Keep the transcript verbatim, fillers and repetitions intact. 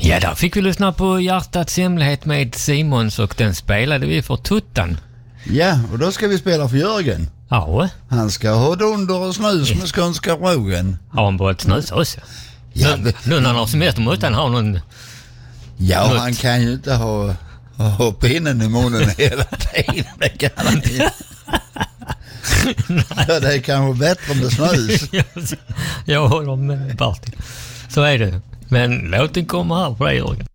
Ja, där fick vi lyssna på Hjärtats hemlighet med Simons och den spelade vi för Tuttan. Ja, och då ska vi spela för Jörgen. Ja. Han ska ha dunder och snus med skånska rågen. Har han börjat snusa också? Ja, nu, nu när han har semester utan har någon... Ja, något. Han kan ju inte ha, ha pinnen i munnen hela tiden. Det kan han inte. Ja, det är kanske bättre med snus. Jag håller med Bertil. Så är det. Men låt den komma här på dig, Jörgen.